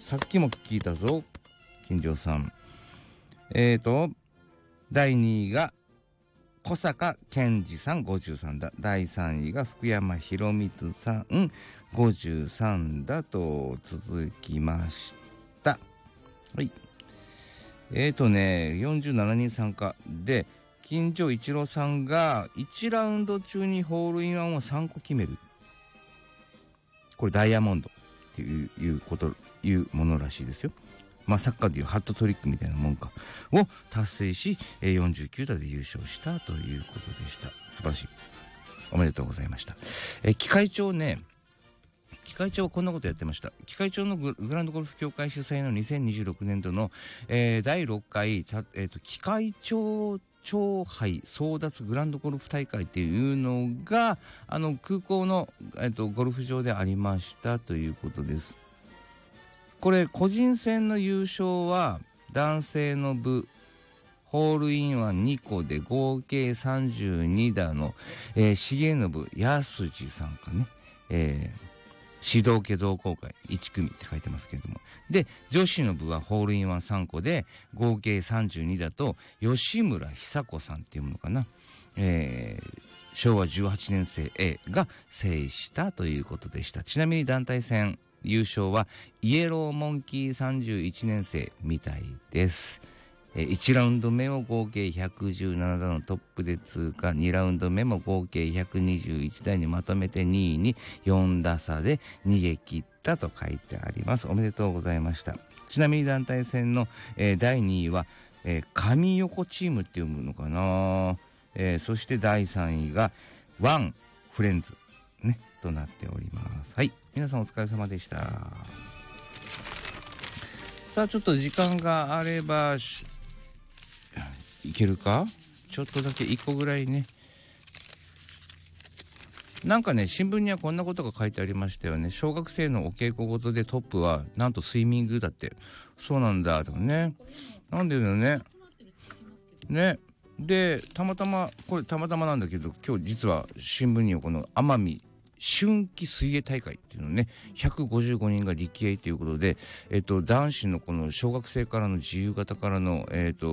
さっきも聞いたぞ金城さん。第2位が小坂健二さん53だ。第3位が福山博光さん53だと続きました。はい。47人参加で、金城一郎さんが1ラウンド中にホールインワンを3個決める。これダイヤモンドっていうものらしいですよ。まあサッカーでいうハットトリックみたいなもんかを達成し、49打で優勝したということでした。素晴らしい。おめでとうございました。機械長はこんなことやってました。機械長のグランドゴルフ協会主催の2026年度の、第6回機械長超杯争奪グランドゴルフ大会っていうのが空港の、ゴルフ場でありましたということです。これ個人戦の優勝は男性の部ホールインワン2個で合計32打の、重信康二さんかね、指導家同好会1組って書いてますけれども、で女子の部はホールインワン3個で合計32打と吉村久子さんっていうものかな、昭和18年生 A が制したということでした。ちなみに団体戦優勝はイエローモンキー31年生みたいです。1ラウンド目を合計117打のトップで通過、2ラウンド目も合計121打にまとめて2位に4打差で逃げ切ったと書いてあります。おめでとうございました。ちなみに団体戦の、第2位は、上横チームっていうのかな、そして第3位がワンフレンズねとなっております。はい、皆さんお疲れ様でした。さあちょっと時間があればいけるか、ちょっとだけ1個ぐらいね。なんかね新聞にはこんなことが書いてありましたよね。小学生のお稽古事でトップはなんとスイミングだって。そうなんだとかね。なんでだよね。ねでたまたまなんだけど、今日実は新聞にはこの奄美春季水泳大会っていうのね、155人が力泳ということで、男子のこの小学生からの自由形からの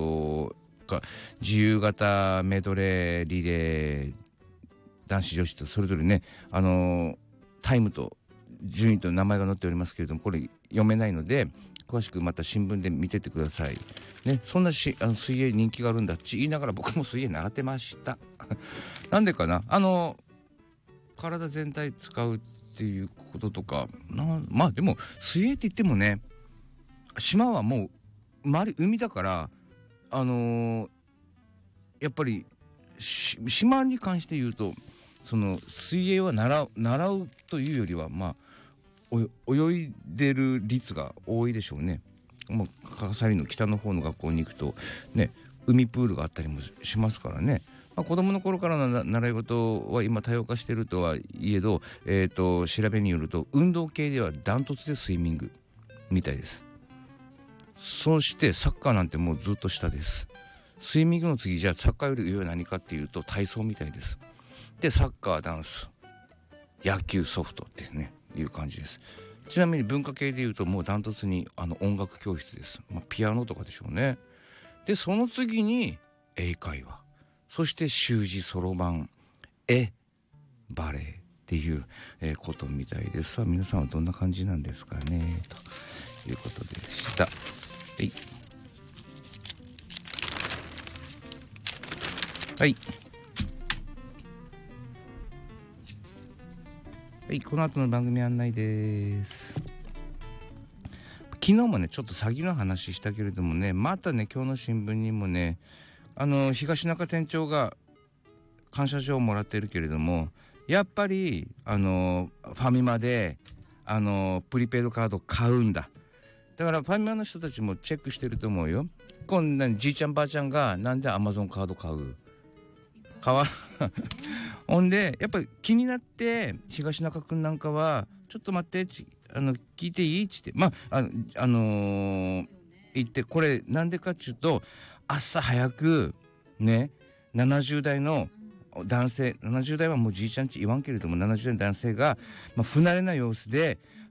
自由形メドレーリレー男子女子とそれぞれねタイムと順位と名前が載っておりますけれども、これ読めないので詳しくまた新聞で見ててくださいね。そんな水泳人気があるんだって言いながら僕も水泳習ってましたなんでかな、体全体使うっていうこととかまあでも水泳って言ってもね、島はもう周り海だからやっぱり島に関して言うとその水泳は習うというよりはまあ泳いでる率が多いでしょうね。もう笠利の北の方の学校に行くとね海プールがあったりもしますからね。まあ、子供の頃からの習い事は今多様化しているとはいえど、調べによると運動系ではダントツでスイミングみたいです。そしてサッカーなんてもうずっと下です。スイミングの次じゃあサッカーより上は何かっていうと体操みたいです。でサッカーダンス野球ソフトってねいう感じです。ちなみに文化系でいうともうダントツに音楽教室です。まあ、ピアノとかでしょうね。でその次に英会話、そして習字そろばんバレエっていう、ことみたいです。さあ皆さんはどんな感じなんですかねということでした。はい、はいはい、この後の番組案内です。昨日もねちょっと詐欺の話したけれどもね、またね今日の新聞にもね東中店長が感謝状をもらってるけれども、やっぱりファミマでプリペイドカード買うんだ。だからファミマの人たちもチェックしてると思うよ。こんなじいちゃんばあちゃんがなんでアマゾンカード買うほんでやっぱり気になって東中くんなんかはちょっと待って聞いていいっつって言って、これなんでかっちゅうと朝早くね70代の男性、70代はもうじいちゃんち言わんけれども70代の男性が、不慣れな様子で